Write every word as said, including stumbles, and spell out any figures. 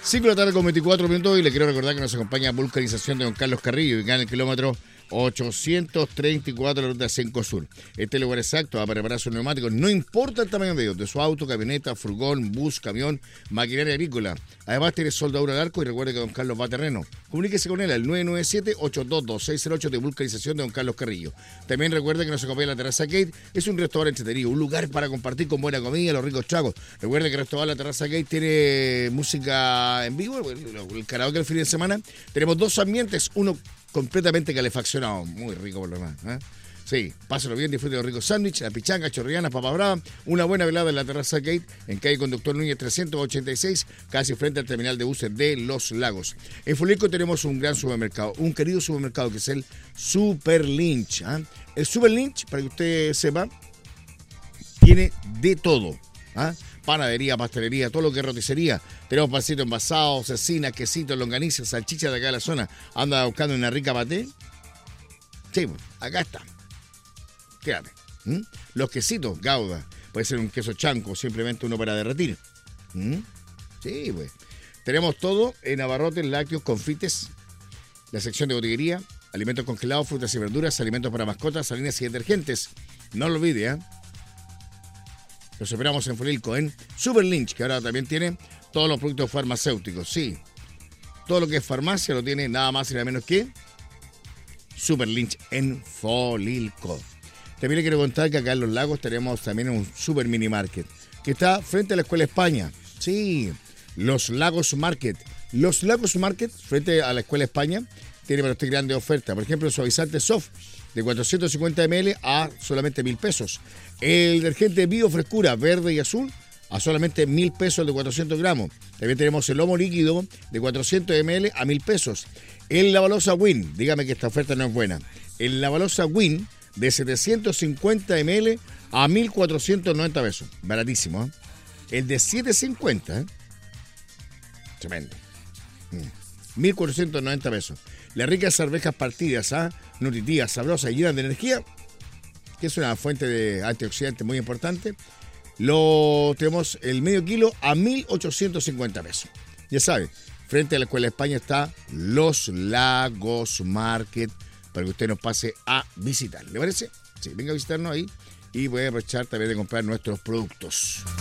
cinco de la tarde con veinticuatro minutos y le quiero recordar que nos acompaña Vulcanización de Don Carlos Carrillo, ubicada en el kilómetro ochocientos treinta y cuatro de la ruta cinco Sur. Este es el lugar exacto para preparar sus neumáticos, no importa el tamaño de ellos, de su auto, camioneta, furgón, bus, camión, maquinaria agrícola. Además tiene soldadura de arco y recuerde que Don Carlos va a terreno. Comuníquese con él al nueve nueve siete, ocho dos dos, seis cero ocho de Vulcanización de Don Carlos Carrillo. También recuerde que nos acompaña La Terraza Gate, es un restaurante entretenido, un lugar para compartir con buena comida, los ricos tragos. Recuerde que el restaurante La Terraza Gate tiene música en vivo, el, el karaoke el fin de semana. Tenemos dos ambientes, uno completamente calefaccionado, muy rico por lo demás, ¿eh? Sí, pásalo bien, disfrute de los ricos sándwiches, la pichanga, chorriana, papa brava, una buena velada en La Terraza Gate, en calle Conductor Núñez trescientos ochenta y seis, casi frente al terminal de buses de Los Lagos. En Fulico tenemos un gran supermercado, un querido supermercado que es el Super Lynch, ¿eh? El Super Lynch, para que usted sepa, tiene de todo, ¿ah? Panadería, pastelería, todo lo que es roticería. Tenemos pancitos envasados, cecinas, quesitos, longanizas, salchichas de acá de la zona. Anda buscando una rica paté. Sí, pues, acá está. Quédate. ¿Mm? Los quesitos, Gouda. Puede ser un queso chanco, simplemente uno para derretir. ¿Mm? Sí, pues. Tenemos todo en abarrotes, lácteos, confites, la sección de botillería, alimentos congelados, frutas y verduras, alimentos para mascotas, salinas y detergentes. No lo olvide, ¿eh? Los esperamos en Fulilco, en Super Lynch, que ahora también tiene todos los productos farmacéuticos. Sí, todo lo que es farmacia lo tiene nada más y nada menos que Super Lynch en Fulilco. También le quiero contar que acá en Los Lagos tenemos también un Super Mini Market, que está frente a la Escuela España. Sí, Los Lagos Market. Los Lagos Market, frente a la Escuela España, tiene para usted grande oferta. Por ejemplo, el suavizante Soft, de cuatrocientos cincuenta mililitros a solamente mil pesos. El detergente Bio Frescura verde y azul a solamente mil pesos el de cuatrocientos gramos. También tenemos el lomo líquido de cuatrocientos mililitros a mil pesos. El Lavalosa Win, dígame que esta oferta no es buena. El Lavalosa Win de setecientos cincuenta mililitros a mil cuatrocientos noventa pesos. Baratísimo, ¿eh? El de setecientos cincuenta, ¿eh? Tremendo. Mm. mil cuatrocientos noventa pesos. Las ricas arvejas partidas, ¿ah? ¿eh? Nutritivas, sabrosas y llenas de energía, que es una fuente de antioxidantes muy importante. Lo tenemos el medio kilo a mil ochocientos cincuenta pesos. Ya sabe, frente a la Escuela de España está Los Lagos Market, para que usted nos pase a visitar. ¿Le parece? Sí, venga a visitarnos ahí y voy a aprovechar también de comprar nuestros productos.